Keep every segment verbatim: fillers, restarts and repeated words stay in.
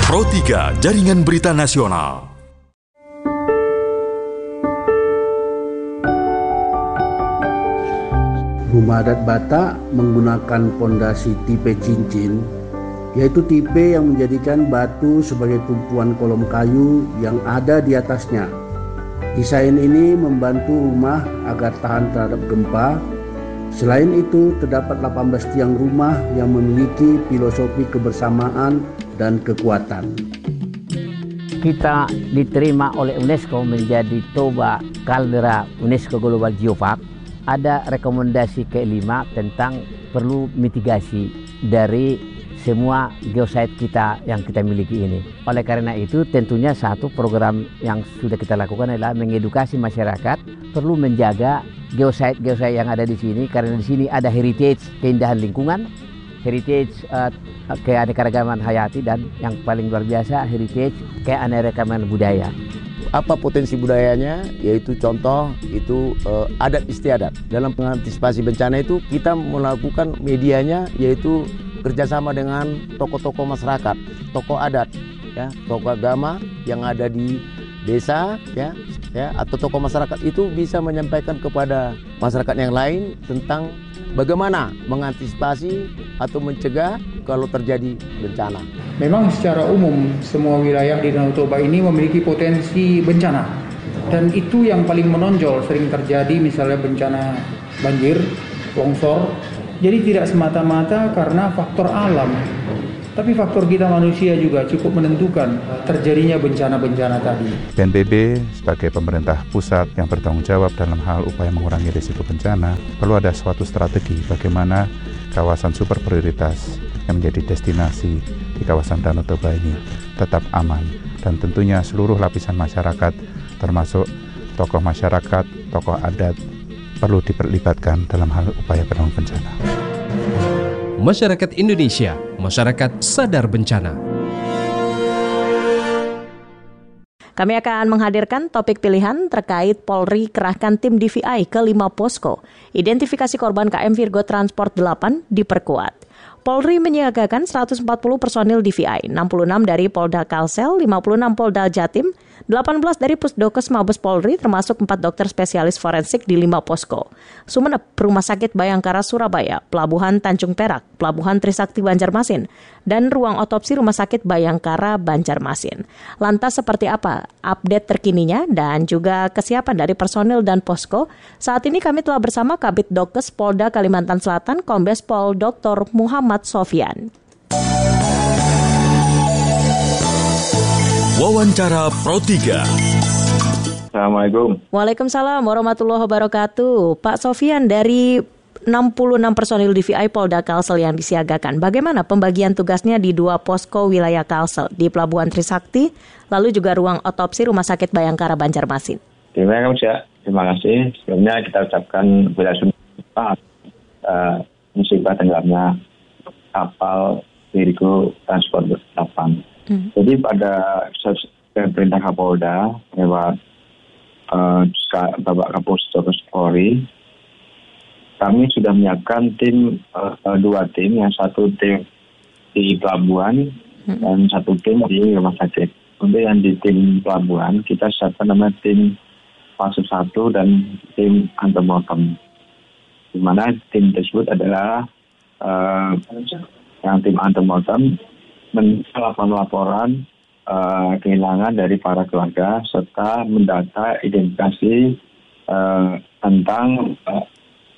Pro tiga Jaringan Berita Nasional. Rumah adat Batak menggunakan pondasi tipe cincin, yaitu tipe yang menjadikan batu sebagai tumpuan kolom kayu yang ada di atasnya. Desain ini membantu rumah agar tahan terhadap gempa. Selain itu, terdapat delapan belas tiang rumah yang memiliki filosofi kebersamaan dan kekuatan. Kita diterima oleh UNESCO menjadi Toba Kaldera UNESCO Global Geopark. Ada rekomendasi kelima tentang perlu mitigasi dari semua geosite kita yang kita miliki ini. Oleh karena itu, tentunya satu program yang sudah kita lakukan adalah mengedukasi masyarakat perlu menjaga geosite-geosite yang ada di sini, karena di sini ada heritage keindahan lingkungan, heritage uh, keanekaragaman hayati, dan yang paling luar biasa heritage keanekaragaman budaya. Apa potensi budayanya? Yaitu contoh itu uh, adat istiadat. Dalam mengantisipasi bencana itu kita melakukan medianya yaitu kerjasama dengan tokoh-tokoh masyarakat, tokoh adat, ya, tokoh agama yang ada di desa, ya, ya, atau tokoh masyarakat itu bisa menyampaikan kepada masyarakat yang lain tentang bagaimana mengantisipasi atau mencegah kalau terjadi bencana. Memang secara umum semua wilayah di Danau Toba ini memiliki potensi bencana, dan itu yang paling menonjol sering terjadi, misalnya bencana banjir, longsor. Jadi tidak semata-mata karena faktor alam, tapi faktor kita manusia juga cukup menentukan terjadinya bencana-bencana tadi. B N P B sebagai pemerintah pusat yang bertanggung jawab dalam hal upaya mengurangi risiko bencana, perlu ada suatu strategi bagaimana kawasan super prioritas yang menjadi destinasi di kawasan Danau Toba ini tetap aman, dan tentunya seluruh lapisan masyarakat termasuk tokoh masyarakat, tokoh adat perlu diperlibatkan dalam hal upaya penanggulangan bencana. Masyarakat Indonesia, masyarakat sadar bencana. Kami akan menghadirkan topik pilihan terkait Polri kerahkan tim D V I ke lima posko. Identifikasi korban K M Virgo Transport delapan diperkuat. Polri menyiagakan seratus empat puluh personil D V I, enam puluh enam dari Polda Kalsel, lima puluh enam Polda Jatim, delapan belas dari Pusdokes Mabes Polri, termasuk empat dokter spesialis forensik di lima posko. Sumeneb, Rumah Sakit Bayangkara Surabaya, Pelabuhan Tanjung Perak, Pelabuhan Trisakti Banjarmasin, dan Ruang Otopsi Rumah Sakit Bayangkara Banjarmasin. Lantas seperti apa update terkininya dan juga kesiapan dari personil dan posko? Saat ini kami telah bersama Kabid Dokes Polda Kalimantan Selatan, Kombes Pol Doktor Muhammad Sofyan. Wawancara Pro tiga. Assalamualaikum. Waalaikumsalam warahmatullahi wabarakatuh. Pak Sofyan, dari enam puluh enam personil D V I Polda Kalsel yang disiagakan, bagaimana pembagian tugasnya di dua posko wilayah Kalsel, di Pelabuhan Trisakti, lalu juga Ruang Otopsi Rumah Sakit Bayangkara Banjarmasin? Terima kasih, terima kasih. Sebelumnya kita ucapkan bela sungkawa uh, musibah tenggelamnya kapal Virgo Transport delapan. Hmm. Jadi pada perintah Kapolda lewat uh, Bapak Kapolres Polri, kami sudah menyiapkan tim uh, dua tim, yang satu tim di pelabuhan hmm. dan satu tim di rumah sakit. Untuk yang di tim pelabuhan kita siapkan namanya tim fase satu dan tim antemortem. Di mana tim tersebut adalah uh, yang tim antemortem melakukan laporan uh, kehilangan dari para keluarga serta mendata identifikasi uh, tentang uh,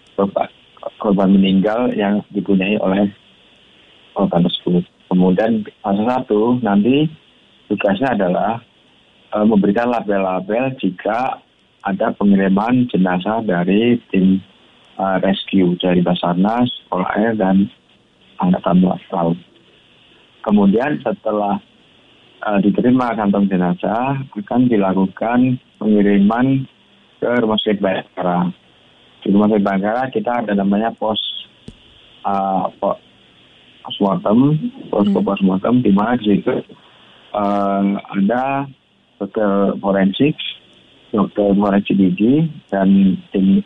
korban meninggal yang dipunyai oleh korban tersebut. Kemudian fase satu nanti tugasnya adalah uh, memberikan label-label jika ada pengiriman jenazah dari tim uh, rescue dari Basarnas, Polair, dan Angkatan Laut. Kemudian setelah uh, diterima kantong jenazah, akan dilakukan pengiriman ke Rumah Sakit Bayangkara. Di Rumah Sakit Bayangkara kita ada namanya pos uh, postmortem, posko postmortem, di mana di situ uh, ada dokter forensik, dokter forensik gigi, dan tim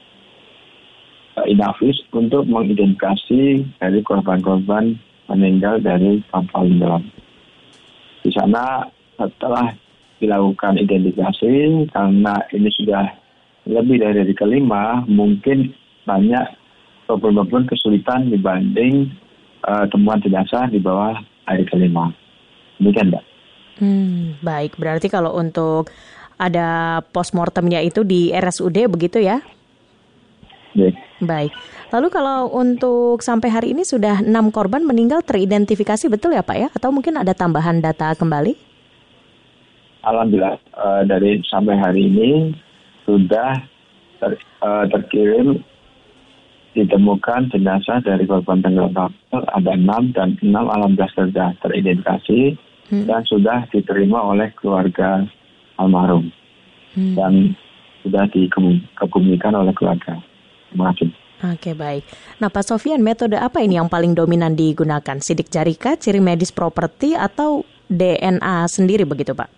uh, Inavis untuk mengidentifikasi dari korban-korban meninggal dari kapal tenggelam. Di sana setelah dilakukan identifikasi, karena ini sudah lebih dari hari kelima, mungkin banyak problem-problem kesulitan dibanding uh, temuan jenazah di bawah hari kelima. Demikian, Mbak. Hmm, baik, berarti kalau untuk ada postmortemnya itu di R S U D begitu ya? Baik. Baik. Lalu kalau untuk sampai hari ini sudah enam korban meninggal teridentifikasi betul ya Pak ya? Atau mungkin ada tambahan data kembali? Alhamdulillah uh, dari sampai hari ini sudah ter, uh, terkirim ditemukan jenazah dari korban tenggelam kapal ada enam dan enam alhamdulillah sudah teridentifikasi hmm. dan sudah diterima oleh keluarga almarhum hmm. dan sudah dikebumikan oleh keluarga. Terima kasih. Oke, baik. Nah, Pak Sofyan, metode apa ini yang paling dominan digunakan? Sidik jari kah, ciri medis properti, atau D N A sendiri begitu, Pak?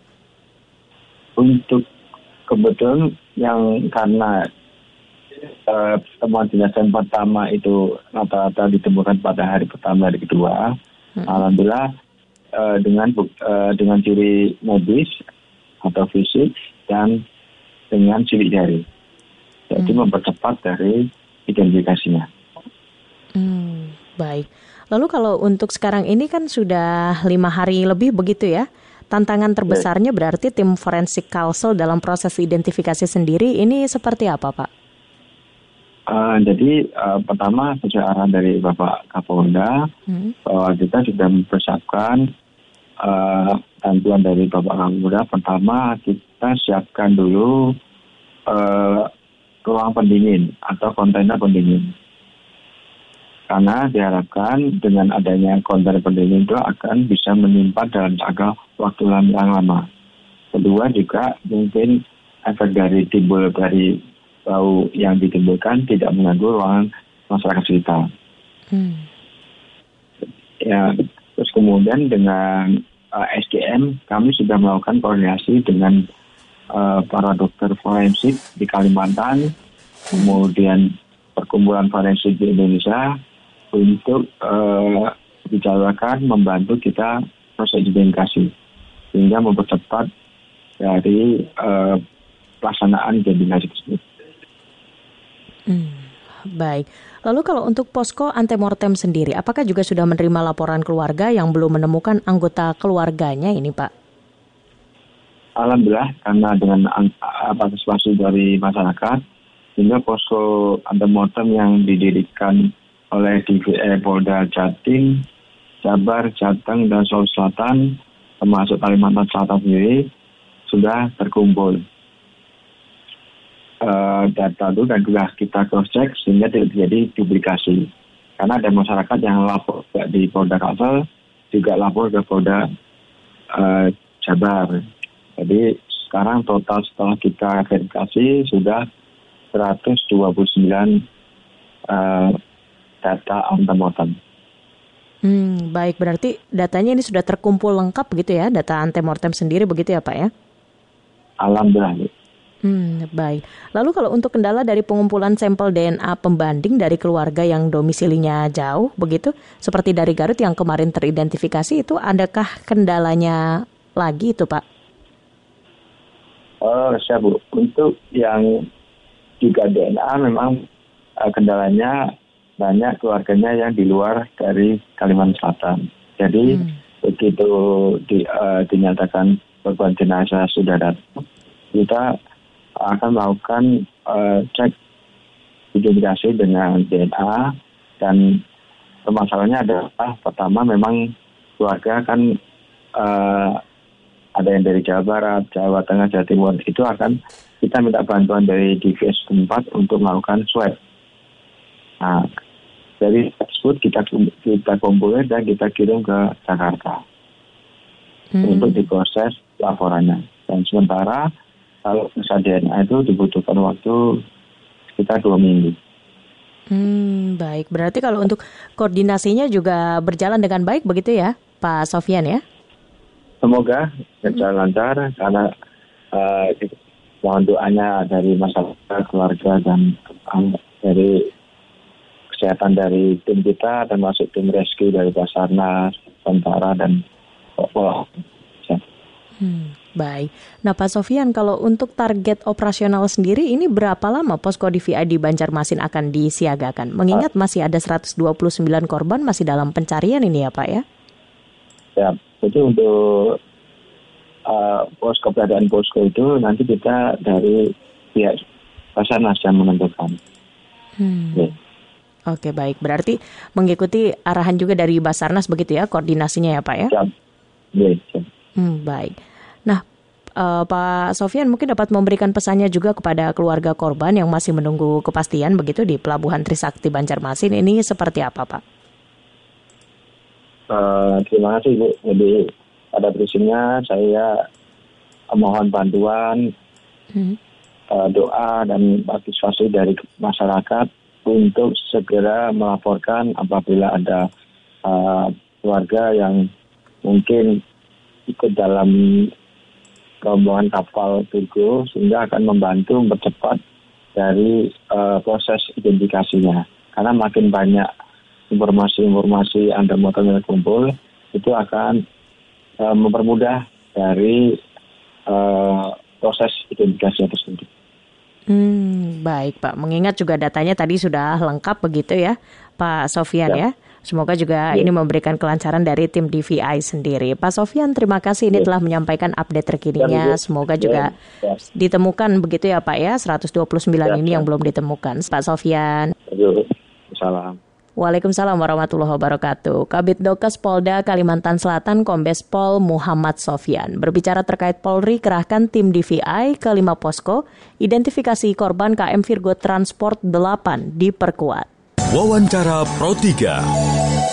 Untuk kebetulan yang karena uh, temuan jenazah yang pertama itu rata-rata ditemukan pada hari pertama, hari kedua, hmm. alhamdulillah uh, dengan uh, dengan ciri medis atau fisik dan dengan sidik jari. Jadi hmm. mempercepat dari identifikasinya. Hmm, baik. Lalu kalau untuk sekarang ini kan sudah lima hari lebih begitu ya. Tantangan terbesarnya berarti tim forensik Kalsel dalam proses identifikasi sendiri ini seperti apa, Pak? Uh, jadi uh, pertama sesuai arahan dari Bapak Kapolda hmm. bahwa kita sudah mempersiapkan uh, bantuan dari Bapak Kapolda. Pertama kita siapkan dulu uh, ruang pendingin atau kontainer pendingin. Karena diharapkan dengan adanya kontainer pendingin itu akan bisa menyimpan dalam jangka waktu yang lama. Kedua juga mungkin efek dari timbul dari bau yang ditimbulkan tidak mengganggu ruangan masyarakat sekitar. Hmm. Ya, terus kemudian dengan uh, S D M kami sudah melakukan koordinasi dengan Uh, para dokter forensik di Kalimantan, kemudian perkumpulan forensik di Indonesia untuk uh, dijadwalkan membantu kita proses identifikasi sehingga mempercepat dari uh, pelaksanaan identifikasi tersebut. Hmm, baik. Lalu kalau untuk posko antemortem sendiri, apakah juga sudah menerima laporan keluarga yang belum menemukan anggota keluarganya ini, Pak? Alhamdulillah karena dengan partisipasi dari masyarakat sehingga posko antemortem yang didirikan oleh D V E Polda Jatim, Jabar, Jateng, dan Sulawesi Selatan termasuk Kalimantan Selatan sendiri sudah terkumpul uh, data itu dan juga kita cross check sehingga tidak terjadi duplikasi karena ada masyarakat yang lapor di Polda Kalsel juga lapor ke Polda uh, Jabar. Jadi sekarang total setelah kita verifikasi sudah seratus dua puluh sembilan uh, data antemortem. Hmm, baik, berarti datanya ini sudah terkumpul lengkap gitu ya, data antemortem sendiri begitu ya Pak ya? Alhamdulillah. Hmm, baik. Lalu kalau untuk kendala dari pengumpulan sampel D N A pembanding dari keluarga yang domisilinya jauh begitu, seperti dari Garut yang kemarin teridentifikasi itu, adakah kendalanya lagi itu Pak? Oh, saya Bu. Untuk yang juga D N A memang uh, kendalanya banyak keluarganya yang di luar dari Kalimantan Selatan. Jadi hmm. begitu di, uh, dinyatakan korban jenazah sudah datang, kita akan melakukan uh, cek identifikasi dengan D N A dan permasalahannya adalah pertama memang keluarga kan uh, ada yang dari Jawa Barat, Jawa Tengah, Jawa Timur, itu akan kita minta bantuan dari D V S tempat untuk melakukan swab. Nah, dari tersebut kita kita kumpulkan dan kita kirim ke Jakarta hmm. untuk diproses laporannya. Dan sementara kalau misal D N A itu dibutuhkan waktu sekitar dua minggu. Hmm, baik. Berarti kalau untuk koordinasinya juga berjalan dengan baik begitu ya, Pak Sofyan ya? Semoga berjalan lancar karena uh, mohon doanya dari masyarakat, keluarga dan um, dari kesehatan dari tim kita termasuk tim rescue dari Basarnas, tentara dan Polri. Hmm, baik. Nah Pak Sofyan, kalau untuk target operasional sendiri ini berapa lama posko D V I di Banjarmasin akan disiagakan? Mengingat masih ada seratus dua puluh sembilan korban masih dalam pencarian ini ya Pak ya? Ya, jadi untuk uh, posko keberadaan posko itu nanti kita dari pihak Basarnas yang menentukan. Hmm. Ya. Oke baik, berarti mengikuti arahan juga dari Basarnas begitu ya koordinasinya ya Pak ya? Ya, ya, ya. Hmm, baik. Nah, uh, Pak Sofyan mungkin dapat memberikan pesannya juga kepada keluarga korban yang masih menunggu kepastian begitu di Pelabuhan Trisakti Banjarmasin ini seperti apa, Pak? Uh, terima kasih Bu. Jadi pada prinsipnya saya mohon bantuan, hmm. uh, doa dan partisipasi dari masyarakat untuk segera melaporkan apabila ada uh, keluarga yang mungkin ikut dalam rombongan kapal Virgo sehingga akan membantu mempercepat dari uh, proses identifikasinya. Karena makin banyak informasi-informasi antar motor yang kumpul, itu akan uh, mempermudah dari uh, proses identifikasi tersebut. Hmm, baik Pak. Mengingat juga datanya tadi sudah lengkap begitu ya, Pak Sofyan ya. ya. Semoga juga ya. ini memberikan kelancaran dari tim D V I sendiri. Pak Sofyan, terima kasih ini ya. telah menyampaikan update terkininya. Ya, Semoga juga ya. ditemukan begitu ya Pak ya, seratus dua puluh sembilan ya, ini ya. yang belum ditemukan. Pak Sofyan. Salam. Waalaikumsalam warahmatullahi wabarakatuh. Kabid Dokes Polda Kalimantan Selatan Kombes Pol Muhammad Sofyan berbicara terkait Polri kerahkan tim D V I ke lima posko, identifikasi korban K M Virgo Transport delapan diperkuat. Wawancara Pro tiga.